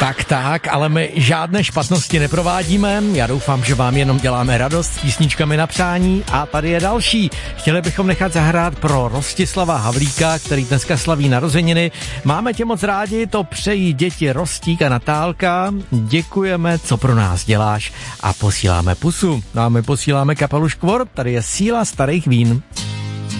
Tak, ale my žádné špatnosti neprovádíme. Já doufám, že vám jenom děláme radost s písničkami na přání. A tady je další. Chtěli bychom nechat zahrát pro Rostislava Havlíka, který dneska slaví narozeniny. Máme tě moc rádi, to přejí děti Rostík a Natálka. Děkujeme, co pro nás děláš a posíláme pusu. No a my posíláme kapelu Škvor, tady je Síla starých vín.